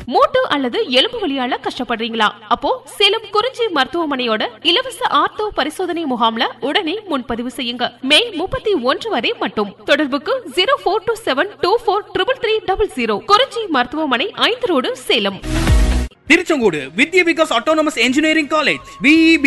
மூட்டு அல்லது எலும்பு வலியால கஷ்டப்படுறீங்களா? அப்போ சேலம் குறிஞ்சி மருத்துவமனையோட இலவச ஆர்த்தோ பரிசோதனை முகாம்ல உடனே முன்பதிவு செய்யுங்க. மே 31 வரை மட்டும். தொடர்புக்கு 0427243300. குறிஞ்சி மருத்துவமனை 5 road Salem. Tiruchengode Vidya Vikas autonomous engineering college BE